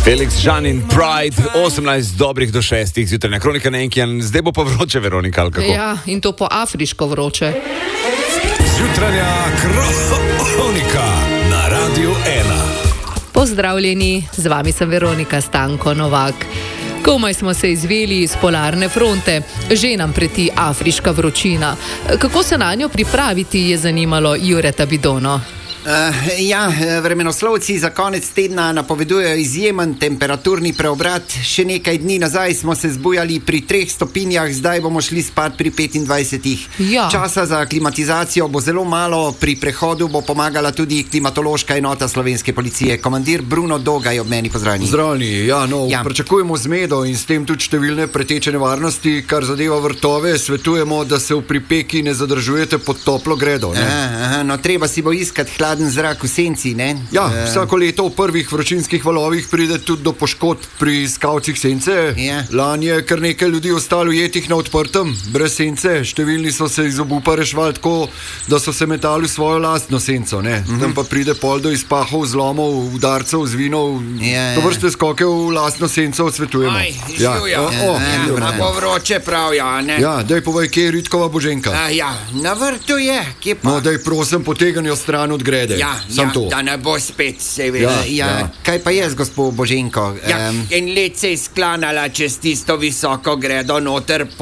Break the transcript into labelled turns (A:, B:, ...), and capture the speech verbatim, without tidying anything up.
A: Felix, Žan in Pride, osemnajst dobrih do šestih, zjutrajna kronika Nenkijan, zdaj bo pa vroče, Veronika, ali kako?
B: Ja, in to po afriško vroče.
C: Zjutrajna kronika na Radiu ena.
B: Pozdravljeni, z vami sem Veronika Stanko Novak. Komaj smo se izveli iz polarne fronte, že nam preti afriška vročina. Kako se na njo pripraviti, je zanimalo Jureta Bidono.
D: Uh, ja, vremenoslovci za konec tedna napovedujejo izjemen temperaturni preobrat. Še nekaj dni nazaj smo se zbujali pri treh stopinjah, zdaj bomo šli spat pri petindvajsetih.
B: Ja.
D: Časa za klimatizacijo bo zelo malo, pri prehodu bo pomagala tudi klimatološka enota slovenske policije. Komandir Bruno Dogaj ob meni, pozdravljeni.
E: Zdravljeni, ja, no,
D: Ja.
E: pričakujemo zmedo in s tem tudi številne preteče nevarnosti, kar zadeva vrtove. Svetujemo, da se v pripeki ne zadržujete pod toplo gredo, ne?
D: Aha, aha, no, treba si bo iskati hladen zrak v senci, ne?
E: Ja,
D: Eh,
E: vsako leto v prvih vročinskih valovih pride tudi do poškodb pri skavcih sence.
D: Ja.
E: Lani je kar nekaj ljudi ostalo ujetih na odprtem, brez sence. Številni so se iz obupa reševali tako, da so se metali v svojo lastno senco, ne?
D: Mhm.
E: Tam pa pride pol do izpahov, zlomov, udarcev, zvinov.
D: Ja, ja.
E: To vrste skoke v lastno senco odsvetujemo.
F: Aj, živjo.
E: o, o,
D: Ja,
E: živjo.
D: ja.
F: A bo vroče prav, ja, ne?
E: Ja, daj povej, kje je Ritkova Boženka?
F: A, ja, na vrtu je, kje pa?
E: No, daj prosim, poteganjo stran od grede.
F: Ja,
E: Sam
F: ja,
E: to.
F: da ne bo spet, seveda.
E: Ja.
D: Ja,
E: Ja.
D: kaj pa jaz, gospod Boženko?
F: Ja,
D: Em,
F: in let se je sklanala čez tisto visoko gredo noter